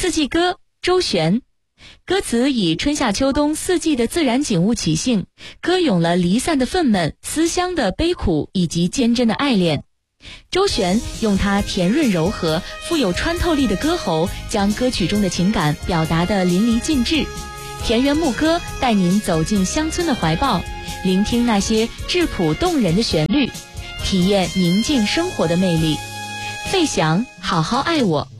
四季歌》周璇。歌词以春夏秋冬四季的自然景物起兴，歌咏了离散的愤懑、思乡的悲苦以及坚贞的爱恋。周璇用她甜润柔和、富有穿透力的歌喉，将歌曲中的情感表达得淋漓尽致。田园牧歌带您走进乡村的怀抱，聆听那些质朴动人的旋律，体验宁静生活的魅力。费翔，好好爱我。